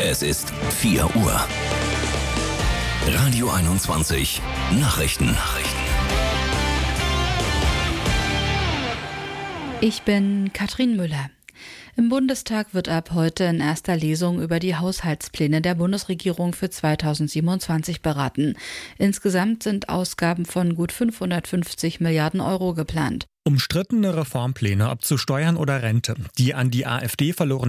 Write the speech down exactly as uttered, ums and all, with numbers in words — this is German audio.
Es ist vier Uhr. Radio einundzwanzig Nachrichten. Nachrichten. Ich bin Katrin Müller. Im Bundestag wird ab heute in erster Lesung über die Haushaltspläne der Bundesregierung für zweitausendsiebenundzwanzig beraten. Insgesamt sind Ausgaben von gut fünfhundertfünfzig Milliarden Euro geplant. Umstrittene Reformpläne, ob zu Steuern oder Rente. Die an die AfD verlorene